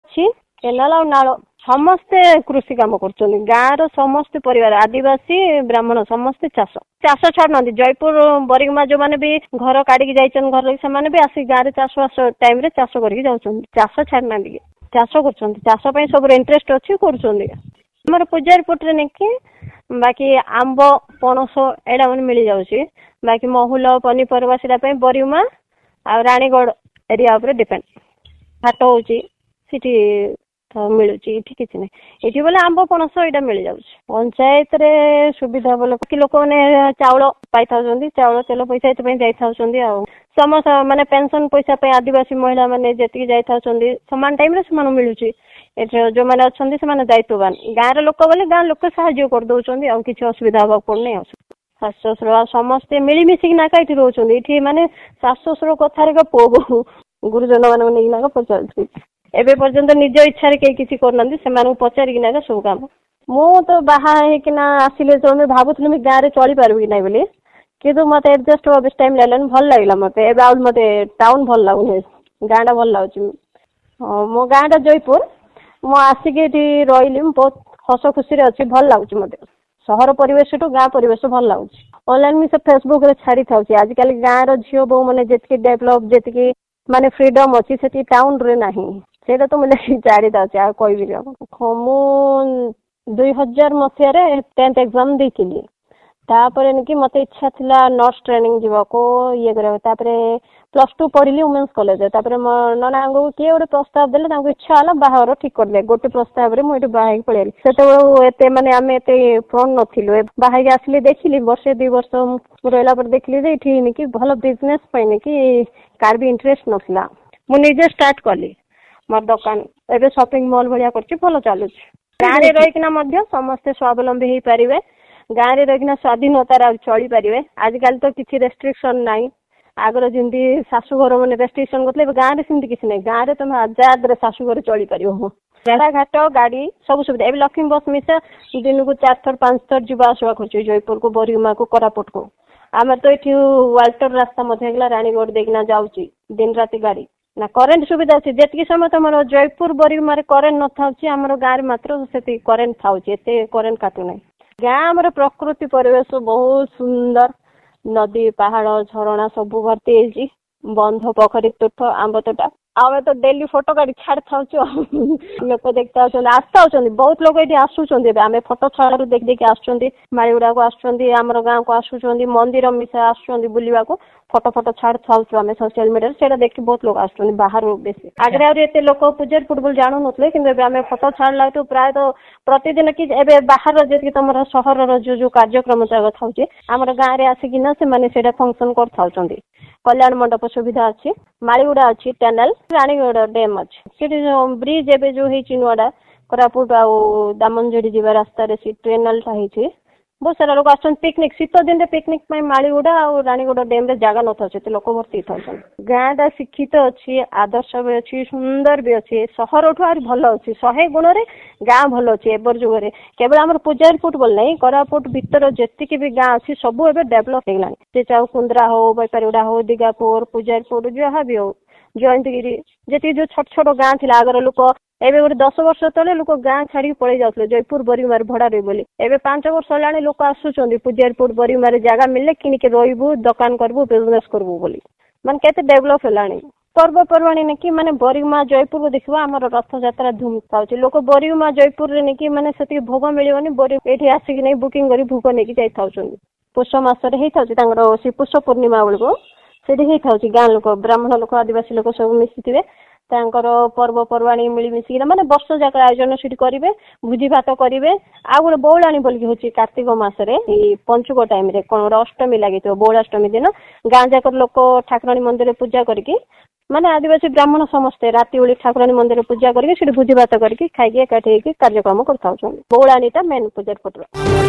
ଅଛି କେନାଲ ଆଉ ନାଳ ସମସ୍ତେ କୃଷି କାମ କରୁଛନ୍ତି। ଗାଁର ସମସ୍ତେ ପରିବାର ଆଦିବାସୀ ବ୍ରାହ୍ମଣ ସମସ୍ତେ ଚାଷ ଛାଡୁନାହାନ୍ତି। ଜୟପୁର ବରିଗୁମା ଯୋଉମାନେ ବି ଘର କାଢିକି ଯାଇଛନ୍ତି ଘର ସେମାନେ ବି ଆସି ଗାଁରେ ଚାଷ ଟାଇମରେ ଚାଷ କରିକି ଯାଉଛନ୍ତି। ଚାଷ ଛାଡୁନାହାନ୍ତି, ଚାଷ କରୁଛନ୍ତି। ଚାଷ ପାଇଁ ସବୁରେ ଇଣ୍ଟରେଷ୍ଟ ଅଛି, କରୁଛନ୍ତି। ଆମର ପୂଜାରୀପୁଟରେ ନେଇକି ବାକି ଆମ୍ବ ପଣସ ଏଇଟା ମାନେ ମିଳିଯାଉଛି। ବାକି ମହୁଲ ପନିପରିବା ସେଟା ପାଇଁ ବରିଗୁମା ଆଉ ରାଣୀଗଡ଼ ଏରିଆ ଉପରେ ଡିପେଣ୍ଡ। ହାଟ ହଉଛି ସେଠି ମିଳୁଛି, ଏଠି କିଛି ନାହିଁ। ଏଠି ବୋଲେ ଆମ୍ବ ପଣସ ଏଇଟା ମିଳିଯାଉଛି। ପଞ୍ଚାୟତରେ ସୁବିଧା ବୋଲେ କି ଲୋକମାନେ ଚାଉଳ ପାଇଥାଉଛନ୍ତି, ଚାଉଳ ତେଲ ପଇସା ଏଥିପାଇଁ ଯାଇଥାଉଛନ୍ତି। ଆଉ ସମସ୍ତ ମାନେ ପେନସନ ପଇସା ପାଇଁ ଆଦିବାସୀ ମହିଳା ମାନେ ଯେତିକି ଯାଇଥାଉଛନ୍ତି ସମାନ ଟାଇମରେ ସେମାନଙ୍କୁ ମିଳୁଛି। ଏଠି ଯୋଉମାନେ ଅଛନ୍ତି ସେମାନେ ଦାୟିତ୍ୱବାନ। ଗାଁର ଲୋକ ବୋଲେ ଗାଁ ଲୋକ ସାହାଯ୍ୟ କରିଦଉଛନ୍ତି, ଆଉ କିଛି ଅସୁବିଧା ହବାକୁ ପଡୁନି। ଆଉ ଶାଶୁ ଶ୍ୱଶୁର ଆଉ ସମସ୍ତେ ମିଳିମିଶିକି ଏଠି ରହୁଛନ୍ତି। ଏଠି ମାନେ ଶାଶୁ ଶ୍ୱଶୁର କଥାରେ ପୁଅ ବୋହୂ ଗୁରୁଜନ ମାନଙ୍କୁ ନେଇକି ପଚାରୁଛି। ଏବେ ପର୍ଯ୍ୟନ୍ତ ନିଜ ଇଚ୍ଛାରେ କେହି କିଛି କରୁନାହାନ୍ତି, ସେମାନଙ୍କୁ ପଚାରିକି ସବୁ କାମ। ମୁଁ ତ ବାହା ହେଇକିନା ଆସିଲେ ତମେ ଭାବୁଥିଲି ମୁଁ ଗାଁରେ ଚଳିପାରିବି କି ନାହିଁ ବୋଲି, କିନ୍ତୁ ମତେ ଆଡଜଷ୍ଟ ହବା ବେଶ ଟାଇମ ଲାଗିଲାନି। ଭଲ ଲାଗିଲା ମତେ। ଏବେ ଆଉ ମତେ ଟାଉନ ଭଲ ଲାଗୁନି, ଗାଁ ଟା ଭଲ ଲାଗୁଛି। ମୋ ଗାଁ ଟା ଜୟପୁର। ମୁଁ ଆସିକି ଏଠି ରହିଲି, ମୁଁ ବହୁତ ହସ ଖୁସିରେ ଅଛି, ଭଲ ଲାଗୁଛି ମତେ। ସହର ପରିବେଶଠୁ ଗାଁ ପରିବେଶ ଭଲ ଲାଗୁଛି। ଅନଲାଇନ ବି ସେ ଫେସବୁକ ରେ ଛାଡି ଥାଉଛି। ଆଜିକାଲି ଗାଁର ଝିଅ ବୋଉ ମାନେ ଯେତିକି ଡେଭଲପ ଯେତିକି ମାନେ ଫ୍ରିଡମ ଅଛି ସେଠି ଟାଉନ ରେ ନାହିଁ। ସେଇଟା ତ ମୁଁ ଜାଣି ଦଉଛି, ଆଉ କହିବିନି। ମୁଁ 2000 ମସିହାରେ 10th ଏକ୍ସାମ ଦେଇଥିଲି। ତାପରେ ମତେ ଇଚ୍ଛା ଥିଲା ନର୍ସ ଟ୍ରେନିଂ ଯିବାକୁ, ଇଏ କରିବାକୁ। ତାପରେ +2 ପଢିଲି ଓମେନ୍ସ କଲେଜରେ। ତାପରେ ମୋ ନନାଙ୍କୁ କିଏ ଗୋଟେ ପ୍ରସ୍ତାବ ଦେଲେ, ତାଙ୍କୁ ଇଚ୍ଛା ହେଲା ବାହାଘର ଠିକ କରିଦେଲେ। ଗୋଟେ ପ୍ରସ୍ତାବରେ ମୁଁ ଏଠି ବାହା ହେଇକି ପଳେଇଲି। ସେତେବେଳୁ ଏତେ ମାନେ ଆମେ ଏତେ ଫ୍ରଣ୍ଟ ନଥିଲୁ। ବାହା ହେଇକି ଆସିଲି, ଦେଖିଲି ବର୍ଷେ 2 ବର୍ଷ ରହିଲା ପରେ ଦେଖିଲି ଯେ ଏଠି ଭଲ ବିଜନେସ ପାଇଁ କାହାର ବି ଇଣ୍ଟରେଷ୍ଟ ନଥିଲା। ମୁଁ ନିଜେ ଷ୍ଟାର୍ଟ କଲି ମୋର ଦୋକାନ। ଏବେ ସପିଂ ମଲ୍ ଭଳିଆ କରିଛି, ଭଲ ଚାଲୁଛି। ଗାଁରେ ରହିକିନା ମଧ୍ୟ ସମସ୍ତେ ସ୍ୱାବଲମ୍ବୀ ହେଇପାରିବେ। ଗାଁରେ ରହିକିନା ସ୍ୱାଧୀନତାରେ ଚଳିପାରିବେ। ଆଜିକାଲି ତ କିଛି ରେଷ୍ଟ୍ରିକ୍ସନ ନାହିଁ। ଆଗର ଯେମିତି ଶାଶୁଘର ମାନେ ରେଷ୍ଟ୍ରିକ୍ସନ କରୁଥିଲେ, ଏବେ ଗାଁରେ ସେମିତି କିଛି ନାହିଁ। ଗାଁରେ ତମେ ଆଜାଦରେ ଶାଶୁଘରେ ଚଳିପାରିବ। ରାସ୍ତାଘାଟ ଗାଡି ସବୁ ସୁବିଧା। ଏବେ ଲକ୍ଷ୍ମୀ ବସ ମିଶା ଦିନକୁ 4 ଥର 5 ଥର ଯିବା ଆସିବା କରୁଛି, ଜୟପୁରକୁ, ବରିଗୁମାକୁ, କୋରାପୁଟକୁ। ଆମର ତ ଏଠି ୱାଲଟର ରାସ୍ତା ମଧ୍ୟ ହେଇଗଲା, ରାଣୀଗଡ଼ ଦେଇକିନା ଯାଉଛି ଦିନ ରାତି ଗାଡି। ନା କରେଣ୍ଟ ସୁବିଧା ଅଛି। ଯେତିକି ସମୟ ତମର ଜୟପୁର ବରିଗୁମାରେ କରେଣ୍ଟ ନଥାଉଛି, ଆମର ଗାଁରେ ମାତ୍ର ସେତିକି କରେଣ୍ଟ ଥାଉଛି। ଏତେ କରେଣ୍ଟ କାଟୁନାହିଁ। ଗାଁ ଆମର ପ୍ରକୃତି ପରିବେଶ ବହୁତ ସୁନ୍ଦର। ନଦୀ ପାହାଡ ଝରଣା ସବୁ ଭର୍ତ୍ତି ହେଇଛି। ବନ୍ଧ ପୋଖରୀ ତୁଠ ଆମ୍ବ ତୋଟା। ଆମେ ତ ଡେଲି ଫଟୋ କାଢି ଛାଡି ଥାଉଛୁ। ଲୋକ ଦେଖି ଆସୁଛନ୍ତି, ବହୁତ ଲୋକ ଏଠି ଆସୁଛନ୍ତି। ଏବେ ଆମେ ଫଟୋ ଛାଡରୁ ଦେଖି ଆସୁଛନ୍ତି। ମାଳିଗୁଡାକୁ ଆସୁଛନ୍ତି, ଆମର ଗାଁକୁ ଆସୁଛନ୍ତି, ମନ୍ଦିର ମିଶା ଆସୁଛନ୍ତି ବୁଲିବାକୁ। ଫଟୋ ଛାଡି ଥାଉଛୁ ଆମେ ସୋସିଆଲ ମିଡିଆରେ। ସେଇଟା ଦେଖି ବହୁତ ଲୋକ ଆସୁଛନ୍ତି ବାହାରୁ ବେଶୀ। ଆଗରେ ଆହୁରି ଏତେ ଲୋକ ପୂଜାରୀ ଫୁଟବଲ ଜାଣୁନଥିଲେ, କିନ୍ତୁ ଏବେ ଆମେ ଫଟୋ ଛାଡିଲାଠୁ ପ୍ରାୟତଃ ପ୍ରତିଦିନ କି ଏବେ ବାହାର ଯେତିକି ତମର ସହରର ଯୋଉ କାର୍ଯ୍ୟକ୍ରମ ଯାକ ଥାଉଛି, ଆମର ଗାଁରେ ଆସିକିନା ସେମାନେ ସେଇଟା ଫଙ୍କସନ କରିଥାଉଛନ୍ତି। କଲ୍ୟାଣ ମଣ୍ଡପ ସୁବିଧା ଅଛି, ମାଳିଗୁଡା ଅଛି, ଟେନାଲ, ରାଣୀଗଡ଼ ଡ୍ୟାମ ଅଛି। ସେଠି ବ୍ରିଜ ଏବେ ଯୋଉ ହେଇଛି ନୂଆଟା, କୋରାପୁଟ ଆଉ ଦାମନଯୋଡି ଯିବା ରାସ୍ତାରେ ସେ ଟେନାଲଟା ହେଇଛି। ବହୁତ ସାରା ଲୋକ ଆସୁଛନ୍ତି ପିକନିକ। ଶୀତ ଦିନରେ ପିକନିକ ପାଇଁ ମାଳିଗୁଡା ଆଉ ରାଣୀଗଡ଼ ଡ୍ୟାମରେ ଜାଗା ନଥାଉଛି, ଏତେ ଲୋକ ଭର୍ତ୍ତି ହେଇଥାଉଛନ୍ତି। ଗାଁଟା ଶିକ୍ଷିତ ଅଛି, ଆଦର୍ଶ ବି ଅଛି, ସୁନ୍ଦର ବି ଅଛି। ସହରଠୁ ଆହୁରି ଭଲ ଅଛି। 100 ଗୁଣରେ ଗାଁ ଭଲ ଅଛି ଏବେର ଯୁଗରେ। କେବଳ ଆମର ପୂଜାରୀପୁଟ ବୋଲି ନାହିଁ, କୋରାପୁଟ ଭିତର ଯେତିକି ବି ଗାଁ ଅଛି ସବୁ ଏବେ ଡେଭଲପ ହେଇଗଲାଣି। ସେ ଚାଉକୁନ୍ଦ୍ରା ହଉ, ବୈପାରିଗୁଡା ହଉ, ଦିଗାପୁର, ପୂଜାରୀପୁଟ, ଯାହା ବି ହଉ, ଜୟନ୍ତଗିରି, ଯେତିକି ଯୋଉ ଛୋଟ ଛୋଟ ଗାଁ ଥିଲା ଆଗର ଲୋକ, ଏବେ ଗୋଟେ 10 ବର୍ଷ ତଳେ ଲୋକ ଗାଁ ଛାଡିକି ପଳେଇ ଯାଉଥିଲେ ଜୟପୁର ବରିଗୁମାରେ ଭଡା ରହିବେ ବୋଲି। ଏବେ 5 ବର୍ଷ ହେଲାଣି ଲୋକ ଆସୁଛନ୍ତି ପୂଜାରୀପୁଟ ବରିଗୁମାରେ ଜାଗା ମିଳିଲେ କିଣିକି ରହିବୁ, ଦୋକାନ କରିବୁ, ବିଜନେସ କରିବୁ ବୋଲି। ମାନେ କେତେ ଡେଭଲପ ହେଲାଣି। ପର୍ବପର୍ବାଣୀ ନେଇକି ମାନେ ବରିଗୁମା ଜୟପୁରକୁ ଦେଖିବା, ଆମର ରଥଯାତ୍ରା ଧୁମ ଥାଉଛି। ଲୋକ ବରିଗୁମା ଜୟପୁରରେ ନେଇକି ମାନେ ସେତିକି ଭୋଗ ମିଳିବନି, ଏଠି ଆସିକି ନେଇ ବୁକିଂ କରି ଭୋଗ ନେଇକି ଯାଇଥାଉଛନ୍ତି। ପୁଷ ମାସରେ ହେଇଥାଉଛି ତାଙ୍କର, ସେ ପୁଷ ପୂର୍ଣ୍ଣିମା ବେଳକୁ ସେଠି ହେଇଥାଉଛି। ଗାଁ ଲୋକ, ବ୍ରାହ୍ମଣ ଲୋକ, ଆଦିବାସୀ ଲୋକ ସବୁ ମିଶିଥିବେ। ତାଙ୍କର ପର୍ବପର୍ବାଣୀ ମିଳିମିଶିକିନା ମାନେ ବର୍ଷ ଯାକ ଆୟୋଜନ ସେଠି କରିବେ, ଭୋଜି ଭାତ କରିବେ। ଆଉ ଗୋଟେ ବଉଳାଣୀ ବୋଲିକି ହଉଛି କାର୍ତ୍ତିକ ମାସରେ, ଏଇ ପଞ୍ଚୁକ ଟାଇମରେ କଣ ଗୋଟେ ଅଷ୍ଟମୀ ଲାଗିଥିବ, ବଉଳାଷ୍ଟମୀ ଦିନ ଗାଁ ଯାକ ଲୋକ ଠାକୁରାଣୀ ମନ୍ଦିରରେ ପୂଜା କରିକି, ମାନେ ଆଦିବାସୀ ବ୍ରାହ୍ମଣ ସମସ୍ତେ ରାତି ଓଳି ଠାକୁରାଣୀ ମନ୍ଦିରରେ ପୂଜା କରିକି ସେଠି ଭୋଜି ଭାତ କରିକି ଖାଇକି ଏକାଠି ହେଇକି କାର୍ଯ୍ୟକ୍ରମ କରିଥାଉଛନ୍ତି। ବଉଳାଣୀଟା ମେନ୍ ପୂଜାରୀ ପଟର।